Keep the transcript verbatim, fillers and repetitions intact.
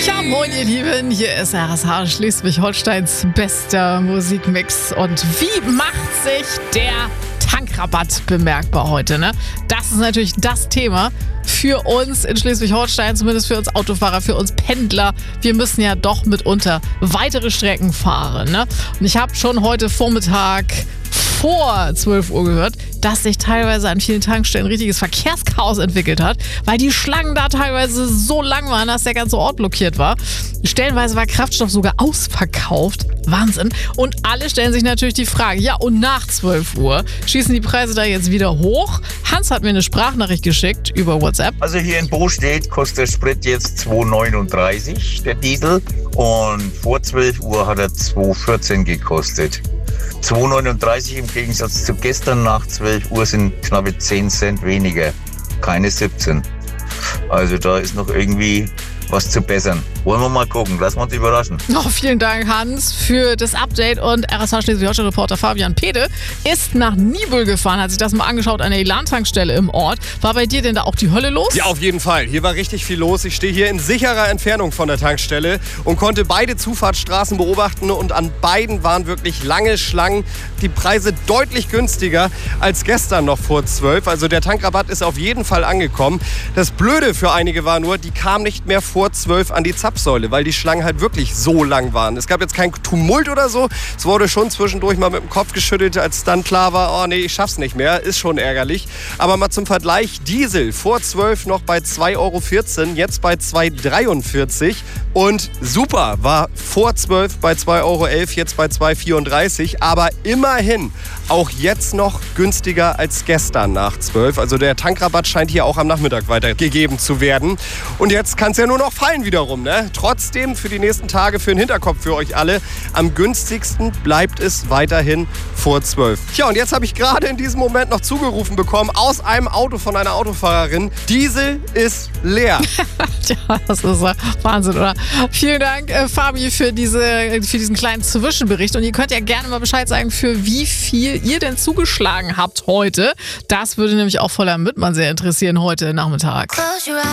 Ja, moin ihr Lieben, hier ist R S H Schleswig-Holsteins bester Musikmix. Und wie macht sich der Tankrabatt bemerkbar heute, ne? Das ist natürlich das Thema für uns in Schleswig-Holstein, zumindest für uns Autofahrer, für uns Pendler. Wir müssen ja doch mitunter weitere Strecken fahren, ne? Und ich habe schon heute Vormittag vor zwölf Uhr gehört, dass sich teilweise an vielen Tankstellen ein richtiges Verkehrschaos entwickelt hat, weil die Schlangen da teilweise so lang waren, dass der ganze Ort blockiert war. Stellenweise war Kraftstoff sogar ausverkauft. Wahnsinn. Und alle stellen sich natürlich die Frage, ja, und nach zwölf Uhr schießen die Preise da jetzt wieder hoch? Hans hat mir eine Sprachnachricht geschickt über WhatsApp. Also hier in Bostedt kostet der Sprit jetzt zwei neununddreißig, der Diesel. Und vor zwölf Uhr hat er zwei vierzehn gekostet. zwei neununddreißig im Gegensatz zu gestern nach zwölf Uhr sind knappe zehn Cent weniger. Keine siebzehn. Also da ist noch irgendwie was zu bessern. Wollen wir mal gucken, lassen wir uns überraschen. Oh, vielen Dank, Hans, für das Update. Und R S H Schleswig-Holstein-Reporter Fabian Pede ist nach Nibel gefahren, hat sich das mal angeschaut an der Elan-Tankstelle im Ort. War bei dir denn da auch die Hölle los? Ja, auf jeden Fall. Hier war richtig viel los. Ich stehe hier in sicherer Entfernung von der Tankstelle und konnte beide Zufahrtsstraßen beobachten. Und an beiden waren wirklich lange Schlangen. Die Preise deutlich günstiger als gestern noch vor zwölf. Also der Tankrabatt ist auf jeden Fall angekommen. Das Blöde für einige war nur, die kamen nicht mehr vor zwölf an die Zapfsäule, weil die Schlangen halt wirklich so lang waren. Es gab jetzt kein Tumult oder so. Es wurde schon zwischendurch mal mit dem Kopf geschüttelt, als dann klar war, oh nee, ich schaff's nicht mehr. Ist schon ärgerlich. Aber mal zum Vergleich, Diesel vor zwölf noch bei zwei Euro vierzehn, jetzt bei zwei Euro dreiundvierzig. Und Super war vor zwölf bei zwei Euro elf, jetzt bei zwei Euro vierunddreißig. Aber immerhin auch jetzt noch günstiger als gestern nach zwölf. Also der Tankrabatt scheint hier auch am Nachmittag weitergegeben zu werden. Und jetzt kann es ja nur noch fallen wiederum, ne? Trotzdem für die nächsten Tage für den Hinterkopf für euch alle. Am günstigsten bleibt es weiterhin vor zwölf. Tja, und jetzt habe ich gerade in diesem Moment noch zugerufen bekommen aus einem Auto von einer Autofahrerin. Diesel ist leer. Tja, das ist Wahnsinn, oder? Vielen Dank, äh, Fabi, für, diese, für diesen kleinen Zwischenbericht. Und ihr könnt ja gerne mal Bescheid sagen, für wie viel ihr denn zugeschlagen habt heute. Das würde nämlich auch voller Mittmann sehr interessieren heute Nachmittag.